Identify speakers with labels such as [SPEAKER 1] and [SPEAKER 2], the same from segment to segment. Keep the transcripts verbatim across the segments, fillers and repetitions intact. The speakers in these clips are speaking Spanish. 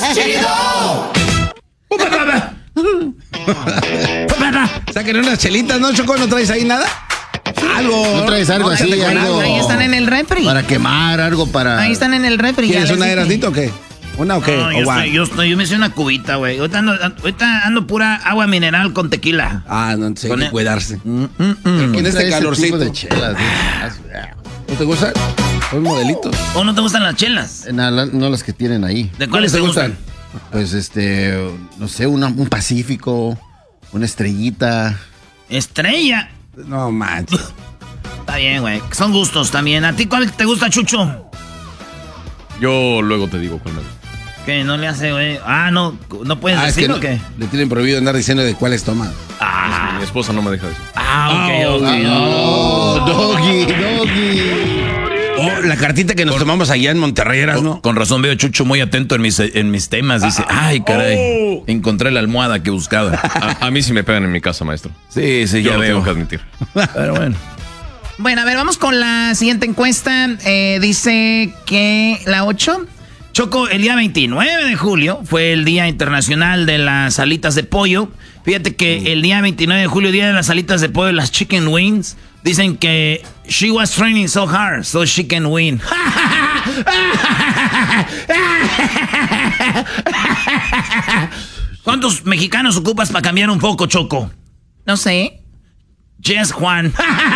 [SPEAKER 1] ¡Chido!
[SPEAKER 2] Saquen unas chelitas, ¿no, Choco? ¿No traes ahí nada? Algo.
[SPEAKER 3] ¿No traes algo
[SPEAKER 2] no,
[SPEAKER 3] así? Algo
[SPEAKER 4] Ahí están en el refri.
[SPEAKER 3] Para quemar, algo para...
[SPEAKER 4] Ahí están en el refri.
[SPEAKER 2] ¿Quieres una Erasnito o qué? ¿Una o qué?
[SPEAKER 5] No, yo,
[SPEAKER 2] ¿O
[SPEAKER 5] estoy, yo, estoy, yo me hice una cubita, güey. Ahorita ando, ahorita ando pura agua mineral con tequila.
[SPEAKER 2] Ah, no, sí, hay que cuidarse.
[SPEAKER 3] Mm, mm, mm.
[SPEAKER 2] Con este calorcito.
[SPEAKER 3] De chelas,
[SPEAKER 2] ¿No te gustan? Son modelitos.
[SPEAKER 5] ¿O no te gustan las chelas?
[SPEAKER 3] No, no las que tienen ahí.
[SPEAKER 5] ¿De cuáles te gustan?
[SPEAKER 3] Pues este, no sé, una, un Pacífico, una estrellita.
[SPEAKER 5] ¿Estrella?
[SPEAKER 2] No manches.
[SPEAKER 5] Está bien, güey. Son gustos también. ¿A ti cuál te gusta, Chucho?
[SPEAKER 6] Yo luego te digo cuál me gusta.
[SPEAKER 5] ¿Qué? ¿No le hace, güey? Ah, no. ¿No puedes
[SPEAKER 2] Ah, es
[SPEAKER 5] decir
[SPEAKER 2] que
[SPEAKER 5] o
[SPEAKER 2] no-
[SPEAKER 5] qué?
[SPEAKER 2] Le tienen prohibido andar diciendo de cuáles toman.
[SPEAKER 5] Ah,
[SPEAKER 6] Mi esposa no me deja decir.
[SPEAKER 5] ah ok, ok.
[SPEAKER 3] Oh, doggy, doggy.
[SPEAKER 2] Oh, la cartita que nos tomamos allá en Monterrey, ¿eras, no?
[SPEAKER 1] Con razón veo a Chucho muy atento en mis, en mis temas. Dice, ay, caray, encontré la almohada que buscaba.
[SPEAKER 6] A, a mí sí me pegan en mi casa, maestro.
[SPEAKER 1] Sí, sí,
[SPEAKER 6] Yo
[SPEAKER 1] ya
[SPEAKER 6] lo
[SPEAKER 1] veo.
[SPEAKER 6] tengo que admitir.
[SPEAKER 1] Pero bueno.
[SPEAKER 4] Bueno, a ver, vamos con la siguiente encuesta. Eh, dice que la ocho.
[SPEAKER 5] Choco, el día veintinueve de julio fue el Día Internacional de las Alitas de Pollo. Fíjate que el día veintinueve de julio, Día de las Alitas de Pollo, las chicken wings, dicen que she was training so hard, so she can win. ¿Cuántos mexicanos ocupas para cambiar un poco, Choco?
[SPEAKER 4] No sé.
[SPEAKER 5] Yes, Juan.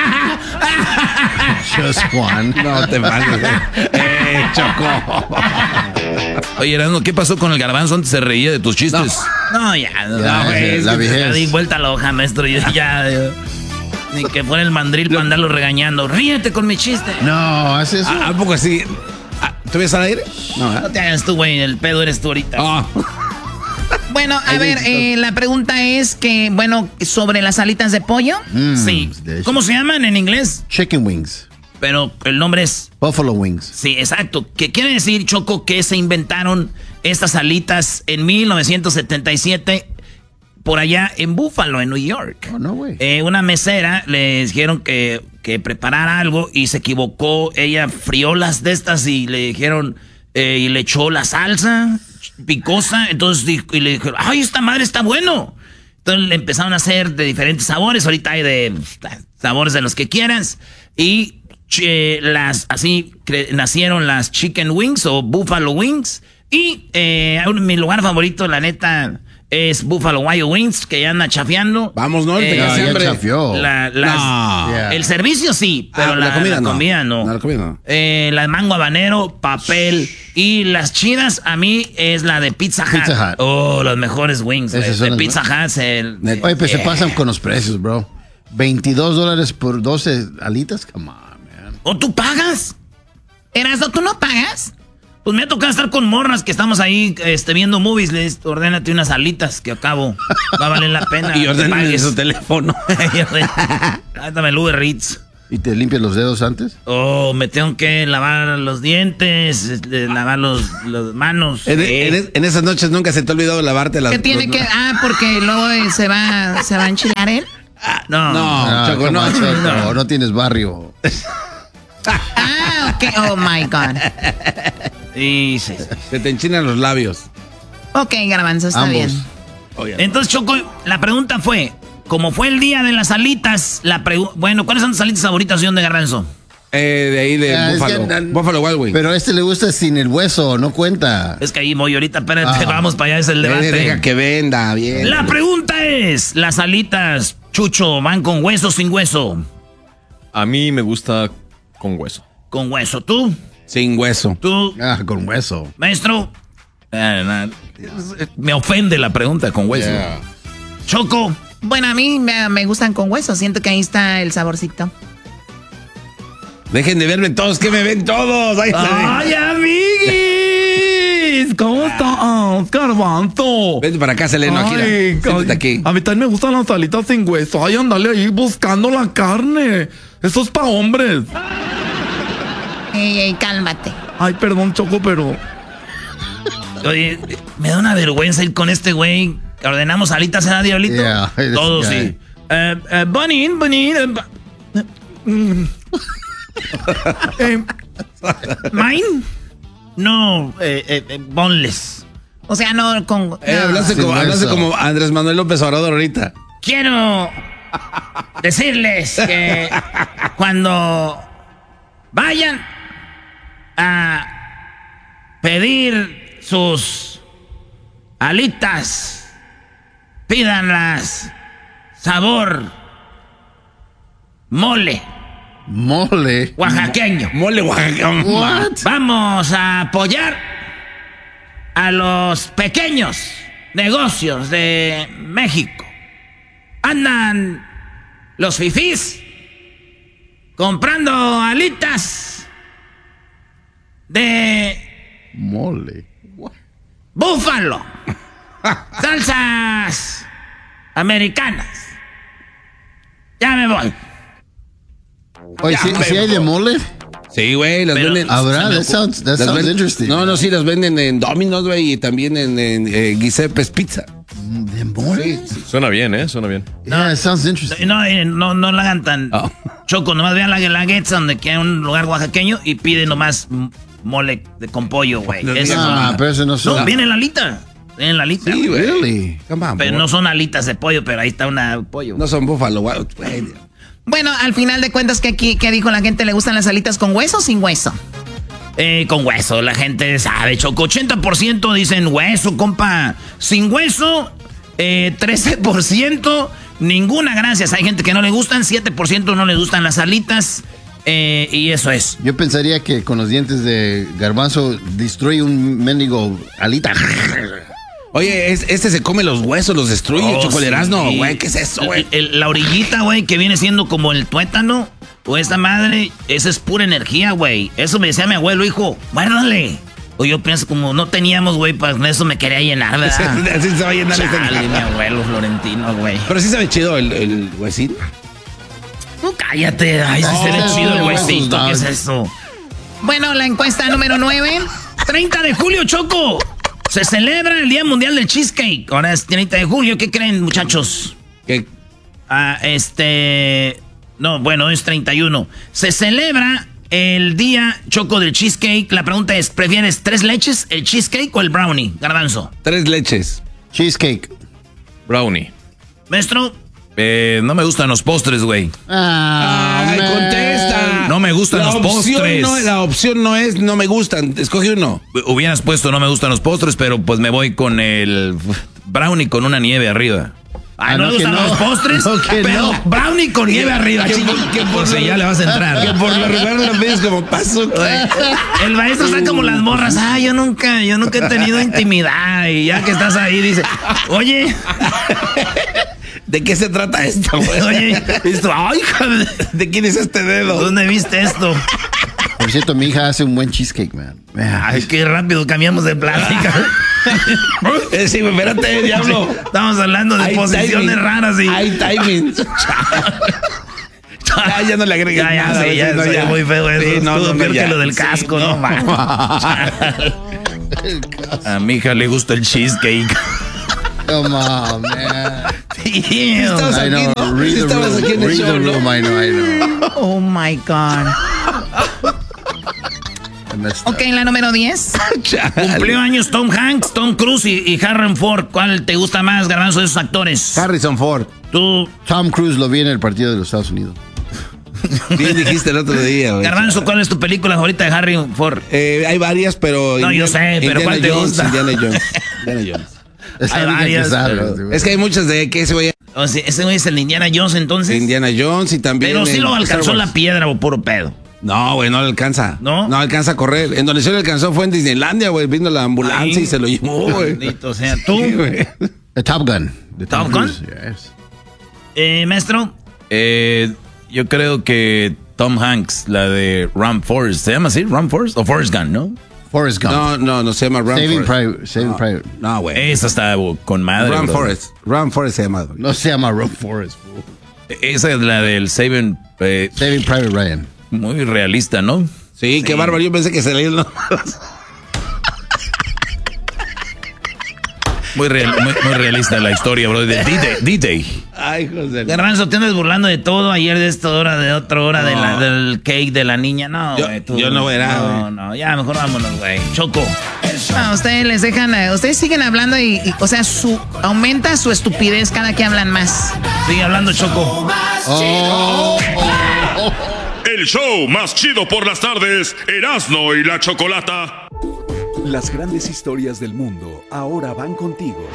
[SPEAKER 3] Just Juan.
[SPEAKER 2] No te vales. Eh, Choco.
[SPEAKER 1] Oye, Erasmo, ¿qué pasó con el garbanzo? Antes se reía de tus chistes.
[SPEAKER 5] No, ya, no,
[SPEAKER 3] Ya,
[SPEAKER 5] no, güey,
[SPEAKER 3] la
[SPEAKER 5] es que
[SPEAKER 3] vejez.
[SPEAKER 5] ya di vuelta a la hoja, maestro. Yo ya, yo- ni que fuera el mandril para andarlo regañando. Ríete con mi chiste.
[SPEAKER 3] No, hace eso.
[SPEAKER 2] ¿A, a poco así? ¿Ah, ¿Tú ves al aire? No,
[SPEAKER 5] No
[SPEAKER 2] ¿eh?
[SPEAKER 5] te hagas tú, güey. El pedo eres tú ahorita.
[SPEAKER 2] Ah.
[SPEAKER 4] Bueno, a ver, eh, la pregunta es que, bueno, sobre las alitas de pollo.
[SPEAKER 3] Mm,
[SPEAKER 5] Sí.
[SPEAKER 3] delicious.
[SPEAKER 5] ¿Cómo se llaman en inglés?
[SPEAKER 3] Chicken wings.
[SPEAKER 5] Pero el nombre es...
[SPEAKER 3] Buffalo wings.
[SPEAKER 5] Sí, exacto. ¿Qué quiere decir, Choco, que se inventaron estas alitas en mil novecientos setenta y siete por allá en Buffalo, en New York?
[SPEAKER 3] Oh, no, güey.
[SPEAKER 5] Eh, una mesera le dijeron que, que preparara algo y se equivocó. Ella frió las de estas y le dijeron... eh, y le echó la salsa picosa. Entonces dijo- y le dijeron, ¡ay, esta madre está bueno! Entonces le empezaron a hacer de diferentes sabores. Ahorita hay de sabores de los que quieras. Y che, las así cre- nacieron las chicken wings o buffalo wings. Y eh, mi lugar favorito, la neta, es Buffalo Wild Wings, que ya anda chafeando.
[SPEAKER 2] Vamos, ¿no? Te
[SPEAKER 5] Eh,
[SPEAKER 2] quedas
[SPEAKER 3] No, ya
[SPEAKER 2] hambre.
[SPEAKER 3] chafió.
[SPEAKER 5] La- las-
[SPEAKER 2] No.
[SPEAKER 3] Yeah.
[SPEAKER 5] El servicio sí, pero
[SPEAKER 2] Ah,
[SPEAKER 5] la,
[SPEAKER 2] la comida
[SPEAKER 5] la
[SPEAKER 2] no.
[SPEAKER 5] comida no.
[SPEAKER 2] No, la comida no.
[SPEAKER 5] Eh, la de mango habanero, papel. Y las chidas a mí es la de Pizza Hut.
[SPEAKER 3] Pizza Hut.
[SPEAKER 5] Oh, los mejores wings.
[SPEAKER 3] Esas
[SPEAKER 5] güey.
[SPEAKER 3] son
[SPEAKER 5] De
[SPEAKER 3] las
[SPEAKER 5] Pizza Hut. El,
[SPEAKER 2] Neta.
[SPEAKER 3] Oye, pues se
[SPEAKER 5] eh,
[SPEAKER 3] pasan con los precios, bro. veintidós dólares por doce alitas. Come on, man.
[SPEAKER 5] ¿O tú pagas?
[SPEAKER 4] Erasmo, ¿tú no pagas?
[SPEAKER 5] Pues me ha tocado estar con morras que estamos ahí este, viendo movies. Les ordénate unas alitas que acabo. Va a valer la pena.
[SPEAKER 2] Y
[SPEAKER 5] que
[SPEAKER 2] ordenen
[SPEAKER 5] pagues.
[SPEAKER 2] su teléfono.
[SPEAKER 5] Dame el Uber Eats.
[SPEAKER 3] ¿Y te limpias los dedos antes?
[SPEAKER 5] Oh, me tengo que lavar los dientes, este, lavar los, las manos.
[SPEAKER 2] En,
[SPEAKER 5] Sí.
[SPEAKER 2] en- en esas noches nunca se te ha olvidado lavarte las...
[SPEAKER 4] ¿Qué tiene
[SPEAKER 2] los-
[SPEAKER 4] que...? Ah, porque luego eh, se va, se va a enchilar él.
[SPEAKER 5] No.
[SPEAKER 2] No,
[SPEAKER 3] Ah,
[SPEAKER 2] Choco,
[SPEAKER 3] come
[SPEAKER 2] no.
[SPEAKER 3] on, Choco,
[SPEAKER 2] no.
[SPEAKER 3] no tienes barrio.
[SPEAKER 4] Ah, ok. Oh, my God.
[SPEAKER 5] Sí, sí, sí.
[SPEAKER 2] Se te enchinan los labios.
[SPEAKER 4] Ok, Garbanzo, está
[SPEAKER 3] Ambos.
[SPEAKER 4] bien.
[SPEAKER 2] Oye,
[SPEAKER 5] Entonces, Choco, la pregunta fue, como fue el día de las alitas, la pregu- bueno, ¿cuáles son tus alitas favoritas, señor de Garbanzo?
[SPEAKER 2] eh, de ahí de
[SPEAKER 3] Ah, es
[SPEAKER 2] Buffalo.
[SPEAKER 3] que-
[SPEAKER 2] Buffalo Wild Wing.
[SPEAKER 3] Pero a este le gusta sin el hueso, no cuenta.
[SPEAKER 5] Es que ahí voy ahorita, espérate,
[SPEAKER 3] Ah.
[SPEAKER 5] vamos para allá, es el
[SPEAKER 2] Eh,
[SPEAKER 5] debate.
[SPEAKER 2] deja que venda, bien.
[SPEAKER 5] La pregunta es, ¿las alitas, Chucho, van con hueso o sin hueso?
[SPEAKER 6] A mí me gusta con hueso.
[SPEAKER 5] Con hueso. ¿Tú?
[SPEAKER 2] Sin hueso.
[SPEAKER 5] ¿Tú?
[SPEAKER 3] Ah, con hueso.
[SPEAKER 5] Maestro.
[SPEAKER 1] Ah, nah, es- me ofende la pregunta con hueso.
[SPEAKER 3] Yeah.
[SPEAKER 5] Choco.
[SPEAKER 4] Bueno, a mí me, me gustan con hueso. Siento que ahí está el saborcito.
[SPEAKER 2] Dejen de verme todos, que me ven todos. Ahí está.
[SPEAKER 1] ¡Ay, amiguis! ¿Cómo estás, Garbanzo?
[SPEAKER 2] Vente para acá, Seleno, aquí.
[SPEAKER 1] Ay,
[SPEAKER 2] Siéntate aquí.
[SPEAKER 1] A mí también me gustan las alitas sin hueso. Ay, andale ahí buscando la carne. Eso es pa' hombres.
[SPEAKER 4] Ey, ey, cálmate.
[SPEAKER 1] Ay, perdón, Choco, pero...
[SPEAKER 5] Oye, me da una vergüenza ir con este güey. Ordenamos alitas, ¿eh, Diablito?
[SPEAKER 3] Yeah, this
[SPEAKER 5] Todos
[SPEAKER 3] guy.
[SPEAKER 5] sí. Eh, eh, Bunny, Bunny. eh, bu-
[SPEAKER 1] Mm. Eh,
[SPEAKER 5] ¿Mine? No, eh, eh, eh, boneless.
[SPEAKER 4] O sea, no con...
[SPEAKER 2] Eh,
[SPEAKER 4] no.
[SPEAKER 2] hablaste, como, hablaste como Andrés Manuel López Obrador ahorita.
[SPEAKER 5] Quiero decirles que cuando vayan a pedir sus alitas, pídanlas sabor mole.
[SPEAKER 3] Mole.
[SPEAKER 5] Oaxaqueño.
[SPEAKER 2] Mole oaxaqueño.
[SPEAKER 3] What?
[SPEAKER 5] Vamos a apoyar a los pequeños negocios de México. Andan los fifís comprando alitas de
[SPEAKER 3] Mole.
[SPEAKER 5] búfalo, salsas americanas. Ya me voy.
[SPEAKER 3] Oye, ¿sí, ¿sí hay de mole?
[SPEAKER 2] Sí, güey, las
[SPEAKER 5] Pero-
[SPEAKER 2] venden.
[SPEAKER 3] Habrá, that sounds, that
[SPEAKER 2] las
[SPEAKER 3] sounds
[SPEAKER 2] ven-
[SPEAKER 3] interesting.
[SPEAKER 2] No, no, sí, las venden en Domino's, güey, y también en, en eh, Giuseppe's Pizza.
[SPEAKER 3] ¿De mole?
[SPEAKER 6] Suena bien, ¿eh? Suena bien.
[SPEAKER 3] Yeah, it sounds interesting.
[SPEAKER 5] No, eh, no, no la hagan tan
[SPEAKER 2] Oh.
[SPEAKER 5] choco. Nomás vean la guelaguetza donde queda un lugar oaxaqueño y piden nomás m- mole de, con pollo, güey.
[SPEAKER 2] No,
[SPEAKER 5] Eso
[SPEAKER 3] Ah,
[SPEAKER 5] no.
[SPEAKER 3] pero eso no
[SPEAKER 5] No,
[SPEAKER 3] suena.
[SPEAKER 5] viene la alita. Viene la alita.
[SPEAKER 2] Sí, güey.
[SPEAKER 3] Really?
[SPEAKER 2] Come on,
[SPEAKER 5] Pero
[SPEAKER 2] boy.
[SPEAKER 5] no son alitas de pollo, pero ahí está una pollo.
[SPEAKER 2] No son búfalo, güey.
[SPEAKER 4] Bueno, al final de cuentas, ¿qué, qué, qué dijo la gente? ¿Le gustan las alitas con hueso o sin hueso?
[SPEAKER 5] Eh, con hueso, la gente sabe, Choco. ochenta por ciento dicen hueso, compa. Sin hueso, eh, trece por ciento, ninguna, gracias. Hay gente que no le gustan, siete por ciento no le gustan las alitas. Eh, y eso es.
[SPEAKER 3] Yo pensaría que con los dientes de garbanzo destruye un mendigo alita.
[SPEAKER 2] Oye, es- este se come los huesos, los destruye,
[SPEAKER 5] Oh,
[SPEAKER 2] chocolerazno,
[SPEAKER 5] sí.
[SPEAKER 2] güey. ¿Qué es eso, güey?
[SPEAKER 5] El- el- la orillita, güey, que viene siendo como el tuétano o esta madre, esa es pura energía, güey. Eso me decía mi abuelo, hijo, guárdale. O yo pienso, como no teníamos, güey, pues con eso me quería llenar, ¿verdad?
[SPEAKER 2] Así se va a llenar este-
[SPEAKER 5] Chale, mi abuelo Florentino, güey.
[SPEAKER 2] Pero sí sabe chido el, el huesín.
[SPEAKER 5] Tú cállate, ay, sí se ve
[SPEAKER 3] Oh,
[SPEAKER 5] chido el
[SPEAKER 3] no,
[SPEAKER 5] huesito, ¿qué es
[SPEAKER 3] no.
[SPEAKER 5] eso?
[SPEAKER 4] Bueno, la encuesta número nueve.
[SPEAKER 5] treinta de julio, Choco. Se celebra el Día Mundial del Cheesecake. Ahora es treinta de julio, ¿qué creen, muchachos?
[SPEAKER 2] Que
[SPEAKER 5] Ah, este... No, bueno, es treinta y uno. Se celebra el día, Choco, del cheesecake. La pregunta es, ¿prefieres tres leches, el cheesecake o el brownie? Garbanzo.
[SPEAKER 2] tres leches.
[SPEAKER 3] Cheesecake.
[SPEAKER 6] Brownie.
[SPEAKER 5] Maestro,
[SPEAKER 6] Eh, no me gustan los postres, güey.
[SPEAKER 3] Ah,
[SPEAKER 2] Ay,
[SPEAKER 3] man.
[SPEAKER 2] contesta.
[SPEAKER 6] No me gustan
[SPEAKER 2] La
[SPEAKER 6] los
[SPEAKER 2] opción
[SPEAKER 6] postres.
[SPEAKER 2] No, la opción no es no me gustan. Escoge uno.
[SPEAKER 6] Hubieras puesto no me gustan los postres, pero pues me voy con el brownie con una nieve arriba.
[SPEAKER 5] ay,
[SPEAKER 3] Ah,
[SPEAKER 5] no,
[SPEAKER 3] no,
[SPEAKER 5] me
[SPEAKER 3] que
[SPEAKER 5] gustan
[SPEAKER 3] no.
[SPEAKER 5] los postres,
[SPEAKER 3] No, que
[SPEAKER 5] pero
[SPEAKER 3] no.
[SPEAKER 5] brownie con nieve arriba,
[SPEAKER 2] Que
[SPEAKER 5] chico.
[SPEAKER 2] por- que por
[SPEAKER 5] O sea,
[SPEAKER 2] lo-
[SPEAKER 5] ya le vas a entrar.
[SPEAKER 2] Que por lo regular lo pides como paso.
[SPEAKER 5] El maestro está como las morras. Ah, yo nunca, yo nunca he tenido intimidad. Y ya que estás ahí, dice, oye,
[SPEAKER 2] ¿De qué se trata esto, güey?
[SPEAKER 5] oye, esto, ay, hija de-
[SPEAKER 2] ¿De quién es este dedo?
[SPEAKER 5] ¿dónde viste esto?
[SPEAKER 3] Por cierto, mi hija hace un buen cheesecake, man. Man.
[SPEAKER 5] Ay, qué rápido cambiamos de plática.
[SPEAKER 2] Eh, sí, güey, espérate, diablo.
[SPEAKER 5] Estamos hablando de
[SPEAKER 2] Hay
[SPEAKER 5] posiciones
[SPEAKER 2] timing.
[SPEAKER 5] raras y.
[SPEAKER 2] Hay timing. Ya, ya no le agregues
[SPEAKER 5] Ya, ya,
[SPEAKER 2] nada.
[SPEAKER 5] sí, ya,
[SPEAKER 2] no,
[SPEAKER 5] soy muy feo eso.
[SPEAKER 2] Sí, no,
[SPEAKER 5] Estuvo
[SPEAKER 2] no, no,
[SPEAKER 5] peor
[SPEAKER 2] ya.
[SPEAKER 5] que lo del
[SPEAKER 2] Sí,
[SPEAKER 5] casco,
[SPEAKER 2] no.
[SPEAKER 5] no, man.
[SPEAKER 6] A mi hija le gusta el cheesecake.
[SPEAKER 3] Come on, man.
[SPEAKER 2] Estabas
[SPEAKER 3] I
[SPEAKER 2] aquí,
[SPEAKER 3] know.
[SPEAKER 2] ¿no?
[SPEAKER 3] Read
[SPEAKER 2] Sí
[SPEAKER 3] the
[SPEAKER 2] estabas
[SPEAKER 3] room.
[SPEAKER 2] aquí en el
[SPEAKER 3] Read
[SPEAKER 2] show,
[SPEAKER 3] the
[SPEAKER 2] ¿no?
[SPEAKER 3] room. I know, I know.
[SPEAKER 4] Oh my God.
[SPEAKER 3] I messed up.
[SPEAKER 4] Ok, la número diez.
[SPEAKER 5] Cumplió años Tom Hanks, Tom Cruise y, y Harrison Ford. ¿Cuál te gusta más, Garbanzo, de esos actores?
[SPEAKER 2] Harrison Ford.
[SPEAKER 5] Tú,
[SPEAKER 3] Tom Cruise lo vi en el partido de los Estados Unidos.
[SPEAKER 2] Bien dijiste el otro día, güey.
[SPEAKER 5] Garbanzo, ¿cuál es tu película favorita de Harrison Ford?
[SPEAKER 2] Eh, hay varias, pero.
[SPEAKER 5] No, yo sé, pero
[SPEAKER 2] Indiana
[SPEAKER 5] ¿cuál te
[SPEAKER 2] Jones,
[SPEAKER 5] gusta?
[SPEAKER 2] Indiana Jones. Indiana Jones.
[SPEAKER 3] Es la
[SPEAKER 5] Hay
[SPEAKER 3] única que
[SPEAKER 5] varias,
[SPEAKER 3] sabe,
[SPEAKER 5] pero-
[SPEAKER 3] güey.
[SPEAKER 2] Es que hay muchas de que ese güey.
[SPEAKER 5] O sea, ese güey es el Indiana Jones, entonces.
[SPEAKER 2] Indiana Jones y también.
[SPEAKER 5] Pero sí
[SPEAKER 2] en
[SPEAKER 5] lo
[SPEAKER 2] Star
[SPEAKER 5] alcanzó
[SPEAKER 2] Wars.
[SPEAKER 5] la piedra o puro pedo.
[SPEAKER 2] No, güey, no le alcanza.
[SPEAKER 5] ¿No?
[SPEAKER 2] No alcanza a correr. En donde se le alcanzó fue en Disneylandia, güey. Vino la ambulancia
[SPEAKER 5] Ahí.
[SPEAKER 2] y se lo llevó, güey.
[SPEAKER 5] Bendito, o sea, tú,
[SPEAKER 2] Sí, güey.
[SPEAKER 3] The Top Gun. The
[SPEAKER 5] Top
[SPEAKER 3] Tom
[SPEAKER 5] Gun?
[SPEAKER 3] Cruise, yes.
[SPEAKER 5] eh, maestro.
[SPEAKER 6] Eh, yo creo que Tom Hanks, la de Ram Forrest, ¿se llama así? ¿Ram Forrest? O Forrest Gump, ¿no?
[SPEAKER 3] Forrest Gump.
[SPEAKER 2] No, no, no se llama Run
[SPEAKER 3] Saving
[SPEAKER 2] Forest.
[SPEAKER 3] Private. Saving Private.
[SPEAKER 2] No, güey.
[SPEAKER 6] Esa está con madre.
[SPEAKER 2] Run
[SPEAKER 6] bro.
[SPEAKER 2] Forest. Run Forest se llama, güey.
[SPEAKER 3] No se llama Run Forest. fool.
[SPEAKER 6] Esa es la del Saving, eh,
[SPEAKER 3] Saving Private Ryan.
[SPEAKER 6] muy realista, ¿no?
[SPEAKER 2] Sí, qué bárbaro. Yo pensé que se le iba.
[SPEAKER 6] Muy, real, muy, muy realista la historia, bro. De D-Day.
[SPEAKER 2] Ay, José.
[SPEAKER 5] Garbanzo, te andas burlando de todo. Ayer de esta hora, de otra hora,
[SPEAKER 2] No.
[SPEAKER 5] de la, del cake de la niña. No,
[SPEAKER 2] Yo-
[SPEAKER 5] güey, tú-
[SPEAKER 2] yo no verá,
[SPEAKER 5] No,
[SPEAKER 2] güey.
[SPEAKER 5] no, ya mejor vámonos, güey. Choco.
[SPEAKER 4] No, ustedes les dejan, eh, ustedes siguen hablando y, y, o sea, su aumenta su estupidez cada que hablan más.
[SPEAKER 5] Sigue hablando, Choco.
[SPEAKER 7] El show más chido por las tardes, Erasmo y la Chocolata.
[SPEAKER 8] Las grandes historias del mundo ahora van contigo.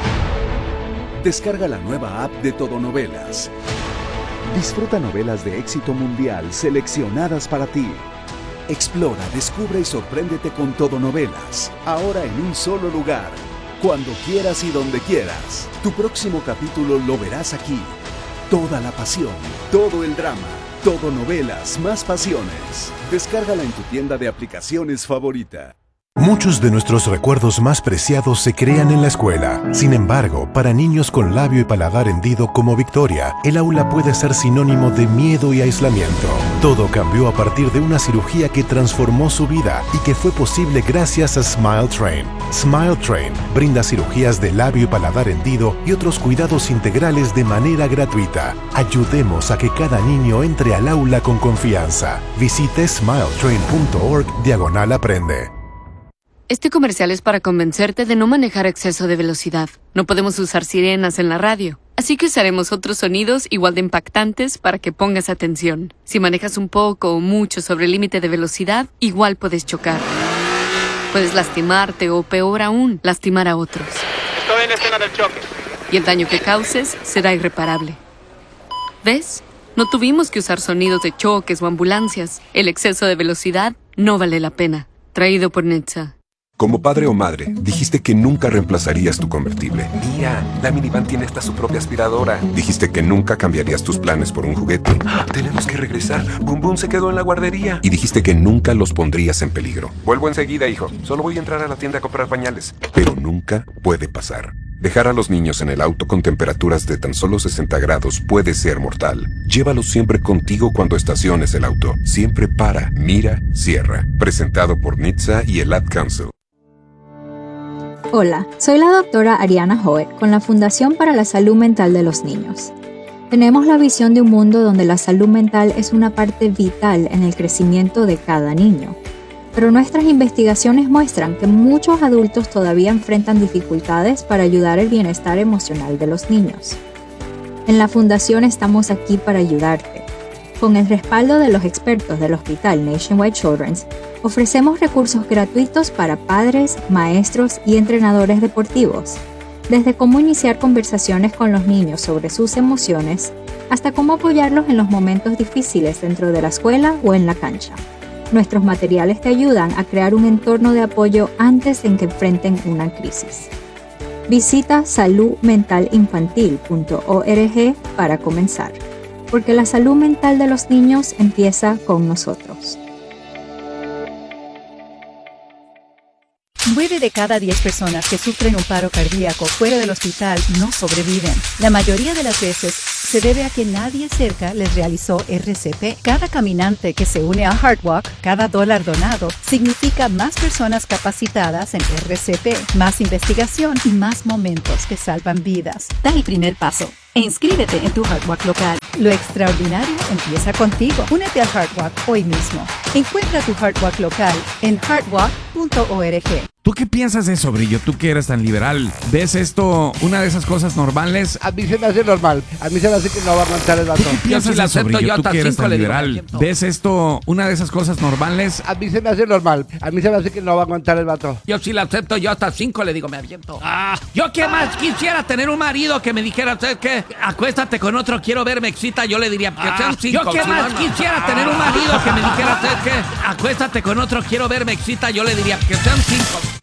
[SPEAKER 8] Descarga la nueva app de Todo Novelas. Disfruta novelas de éxito mundial seleccionadas para ti. Explora, descubre y sorpréndete con Todo Novelas. Ahora en un solo lugar. Cuando quieras y donde quieras. Tu próximo capítulo lo verás aquí. Toda la pasión, todo el drama, Todo Novelas, más pasiones. Descárgala en tu tienda de aplicaciones favorita.
[SPEAKER 9] Muchos de nuestros recuerdos más preciados se crean en la escuela. Sin embargo, para niños con labio y paladar hendido como Victoria, el aula puede ser sinónimo de miedo y aislamiento. Todo cambió a partir de una cirugía que transformó su vida y que fue posible gracias a Smile Train. Smile Train brinda cirugías de labio y paladar hendido y otros cuidados integrales de manera gratuita. Ayudemos a que cada niño entre al aula con confianza. Visite smiletrain punto org diagonal aprende.
[SPEAKER 10] Este comercial es para convencerte de no manejar a exceso de velocidad. No podemos usar sirenas en la radio, así que usaremos otros sonidos igual de impactantes para que pongas atención. Si manejas un poco o mucho sobre el límite de velocidad, igual puedes chocar. Puedes lastimarte o, peor aún, lastimar a otros.
[SPEAKER 11] Estoy en escena del choque.
[SPEAKER 10] Y el daño que causes será irreparable. ¿Ves? No tuvimos que usar sonidos de choques o ambulancias. El exceso de velocidad no vale la pena. Traído por Netza.
[SPEAKER 12] Como padre o madre, dijiste que nunca reemplazarías tu convertible. Mira, la minivan tiene hasta su propia aspiradora. Dijiste que nunca cambiarías tus planes por un juguete. Tenemos que regresar. Boom Boom se quedó en la guardería. Y dijiste que nunca los pondrías en peligro. Vuelvo enseguida, hijo. Solo voy a entrar a la tienda a comprar pañales. Pero nunca puede pasar. Dejar a los niños en el auto con temperaturas de tan solo sesenta grados puede ser mortal. Llévalos siempre contigo cuando estaciones el auto. Siempre para, mira, cierra. Presentado por Netza y el Ad Council.
[SPEAKER 13] Hola, soy la doctora Ariana Hoet con la Fundación para la Salud Mental de los Niños. Tenemos la visión de un mundo donde la salud mental es una parte vital en el crecimiento de cada niño. Pero nuestras investigaciones muestran que muchos adultos todavía enfrentan dificultades para ayudar el bienestar emocional de los niños. En la Fundación estamos aquí para ayudarte. Con el respaldo de los expertos del Hospital Nationwide Children's, ofrecemos recursos gratuitos para padres, maestros y entrenadores deportivos, desde cómo iniciar conversaciones con los niños sobre sus emociones, hasta cómo apoyarlos en los momentos difíciles dentro de la escuela o en la cancha. Nuestros materiales te ayudan a crear un entorno de apoyo antes de que enfrenten una crisis. Visita salud mental infantil punto org para comenzar, porque la salud mental de los niños empieza con nosotros.
[SPEAKER 14] Nueve de cada diez personas que sufren un paro cardíaco fuera del hospital no sobreviven. La mayoría de las veces se debe a que nadie cerca les realizó R C P. Cada caminante que se une a HeartWalk, cada dólar donado, significa más personas capacitadas en R C P, más investigación y más momentos que salvan vidas. Da el primer paso e inscríbete en tu HeartWalk local. Lo extraordinario empieza contigo. Únete al HeartWalk hoy mismo. Encuentra tu HeartWalk local en heartwalk punto org.
[SPEAKER 15] ¿Tú qué piensas de eso, Brillo? Tú que eres tan liberal. ¿Ves esto una de esas cosas normales?
[SPEAKER 16] A mí se me hace normal. A mí se me hace que no va a aguantar el vato.
[SPEAKER 15] ¿Tú qué piensas de eso, Brillo? Tú que eres tan liberal. ¿Ves esto una de esas cosas normales?
[SPEAKER 16] A mí se me hace normal. A mí se me hace que no va a aguantar el vato.
[SPEAKER 17] Yo sí la acepto. Yo hasta cinco le digo, me aviento. Ah, yo qué más quisiera tener un marido que me dijera, ¿sabes qué? Acuéstate con otro, quiero ver, me excita. Yo le diría, que ah, sean cinco. Yo qué si más no, no. quisiera ah. tener un marido que me dijera, ¿sabes qué? Acuéstate con otro, quiero ver, me excita. Yo le diría, que sean cinco.